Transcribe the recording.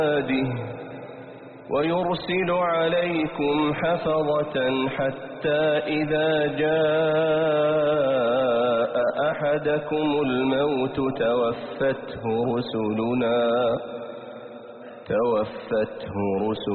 ويرسل عليكم حفظة حتى إذا جاء أحدكم الموت توفته رسلنا